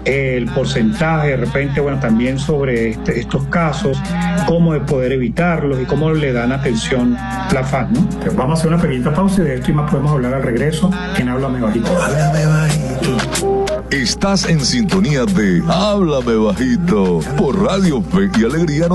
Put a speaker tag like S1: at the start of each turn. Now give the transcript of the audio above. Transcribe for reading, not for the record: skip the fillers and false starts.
S1: el porcentaje, de repente, bueno, también sobre estos casos, cómo de poder evitarlos y cómo le dan atención la FAD, ¿no? Vamos a hacer una pequeña pausa y de esto y más podemos hablar al regreso en Háblame Bajito.
S2: Háblame Bajito.
S3: Estás en sintonía de Háblame Bajito por Radio Fe y Alegría.